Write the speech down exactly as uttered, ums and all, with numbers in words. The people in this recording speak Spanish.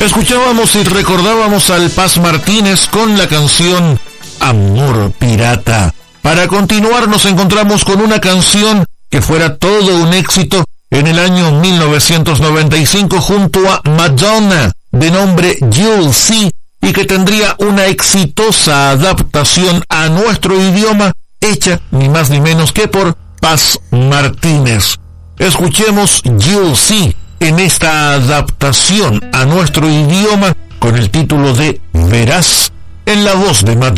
Escuchábamos y recordábamos al Paz Martínez con la canción Amor Pirata. Para continuar nos encontramos con una canción que fuera todo un éxito en el año mil novecientos noventa y cinco junto a Madonna, de nombre You'll See, y que tendría una exitosa adaptación a nuestro idioma, hecha ni más ni menos que por Paz Martínez. Escuchemos You'll See en esta adaptación a nuestro idioma con el título de Verás, en la voz de Madonna.